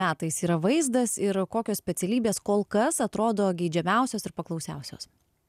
metais yra vaizdas ir kokios specialybės kol kas atrodo geidžiamiausios ir paklausiausios?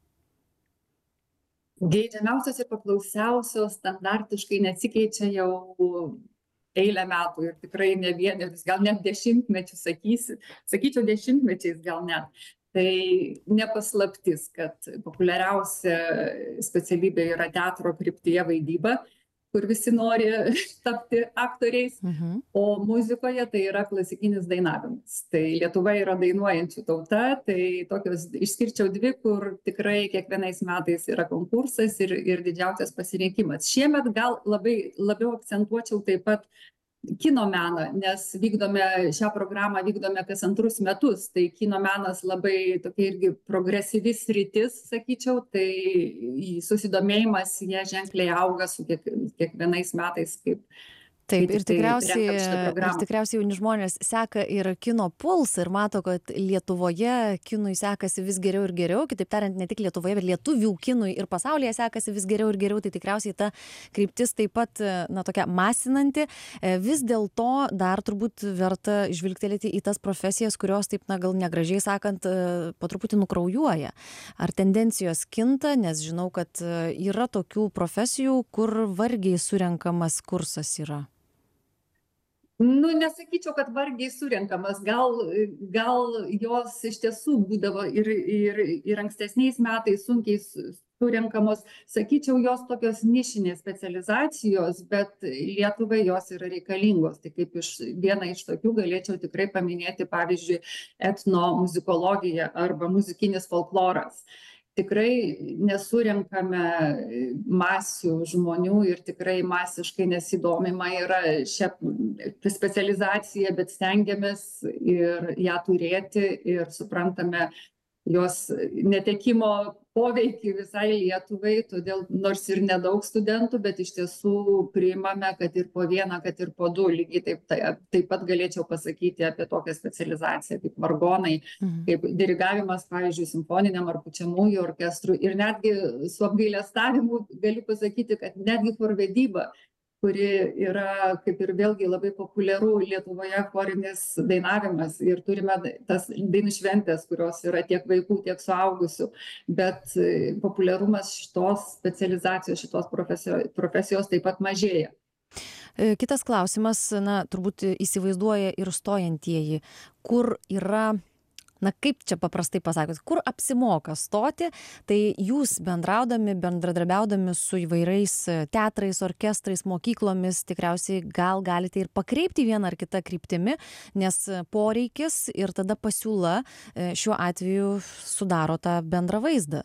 Geidžiamiausios ir paklausiausios standartiškai nesikeičia jau eilę metų ir tikrai ne vienerius, gal net dešimtmečius sakyčiau dešimtmečiais gal net. Tai ne paslaptis, kad populiariausia specialybė yra teatro kryptyje vaidyba, kur visi nori tapti aktoriais, o muzikoje tai yra klasikinis dainavimas. Tai Lietuva yra dainuojančių tauta, tai tokios išskirčiau dvi, kur tikrai kiekvienais metais yra konkursas ir didžiausias pasirinkimas. Šiemet gal labiau akcentuočiau taip pat kino meną, nes šią programą vykdome kas antrus metus, tai kino menas labai tokia irgi progresyvi sritis, sakyčiau, tai susidomėjimas jie ženkliai auga su kiekvienais metais, Taip, kai ir tiktai renkam šitą tikriausiai, programą. jauni žmonės seka ir kino pulsą ir mato, kad Lietuvoje kinui sekasi vis geriau ir geriau, kitaip tariant, ne tik Lietuvoje, bet lietuvių kinui ir pasaulyje sekasi vis geriau ir geriau, tai tikriausiai ta kryptis taip pat, tokia masinanti. Vis dėlto dar turbūt verta žvilgtelėti į tas profesijas, kurios taip, gal negražiai sakant, po truputį nukraujuoja. Ar tendencijos kinta, nes žinau, kad yra tokių profesijų, kur vargiai surenkamas kursas yra. Nesakyčiau, kad vargiai surenkamas, gal jos iš tiesų būdavo ir ankstesniais metais sunkiai surenkamos, sakyčiau, jos tokios nišinės specializacijos, bet Lietuvai jos yra reikalingos. Tai kaip vieną iš tokių galėčiau tikrai paminėti, pavyzdžiui, etnomuzikologiją arba muzikinis folkloras. Tikrai nesurenkame masių žmonių ir tikrai masiškai nesidomima yra šią specializaciją, bet stengiamės ir ją turėti ir suprantame jos netekimo poveikį visai Lietuvai, todėl nors ir nedaug studentų, bet iš tiesų priimame, kad ir po vieną, kad ir po du, lygiai taip pat galėčiau pasakyti apie tokią specializaciją kaip vargonai, kaip dirigavimas, pavyzdžiui, simfoniniam ar pučiamųjų orkestrų. Ir netgi su apgailestavimu galiu pasakyti, kad netgi chorvedyba, kuri yra kaip ir vėlgi labai populiaru Lietuvoje chorinis dainavimas ir turime tas dainų šventės, kurios yra tiek vaikų, tiek suaugusių, bet populiarumas šitos specializacijos, šitos profesijos taip pat mažėja. Kitas klausimas, turbūt įsivaizduoja ir stojantieji, kur yra, kaip čia paprastai pasakius, kur apsimoka stoti, tai jūs bendradarbiaudami su įvairiais teatrais, orkestrais, mokyklomis, tikriausiai gal galite ir pakreipti vieną ar kitą kryptimi, nes poreikis ir tada pasiūla šiuo atveju sudaro tą bendrą vaizdą.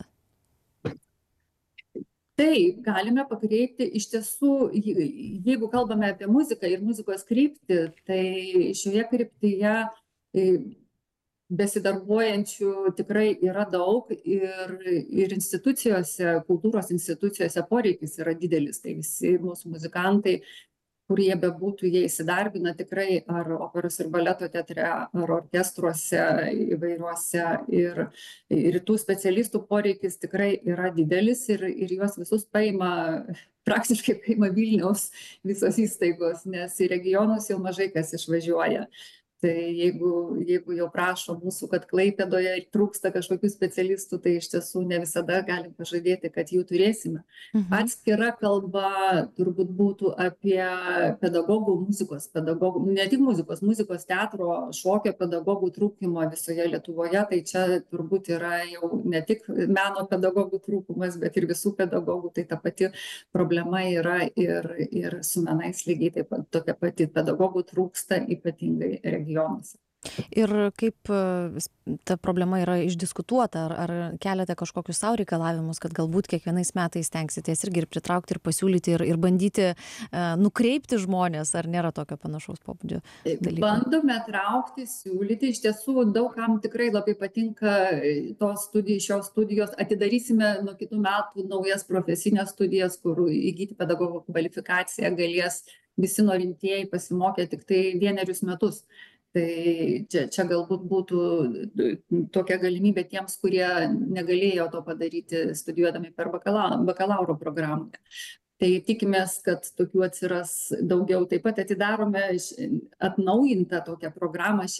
Taip, galime pakreipti. Iš tiesų, jeigu kalbame apie muziką ir muzikos kryptį, tai šioje kryptyje besidarbuojančių tikrai yra daug ir institucijose, kultūros institucijose poreikis yra didelis. Tai visi mūsų muzikantai, kur jie bebūtų, jie įsidarbina tikrai ar operos ir baleto teatre, ar orkestruose įvairiuose. Ir tų specialistų poreikis tikrai yra didelis ir juos visus praktiškai paima Vilniaus visos įstaigos, nes į regionus jau mažai kas išvažiuoja. Tai jeigu jau prašo mūsų, kad Klaipėdoje trūksta kažkokių specialistų, tai iš tiesų ne visada galim pažadėti, kad jų turėsime. Atskira kalba turbūt būtų apie pedagogų, muzikos pedagogų, ne tik muzikos teatro, šokio pedagogų trūkumo visoje Lietuvoje, tai čia turbūt yra jau ne tik meno pedagogų trūkumas, bet ir visų pedagogų, tai ta pati problema yra ir su menais lygiai taip pat tokia pati, pedagogų trūksta ypatingai regionuose. Ir kaip ta problema yra išdiskutuota, ar keliate kažkokius savo reikalavimus, kad galbūt kiekvienais metais stengsitės irgi ir pritraukti, ir pasiūlyti, ir bandyti nukreipti žmonės, ar nėra tokio panašaus pobūdžio dalyko? Bandome traukti, siūlyti, iš tiesų daug kam tikrai labai patinka šios studijos. Atidarysime nuo kitų metų naujas profesinės studijas, kur įgyti pedagogo kvalifikaciją galės visi norintieji pasimokę tik tai 1 metus. Tai čia galbūt būtų tokia galimybė tiems, kurie negalėjo to padaryti studijuodami per bakalauro programą. Tai tikimės, kad tokių atsiras daugiau. Taip pat atidarome atnaujintą tokią programą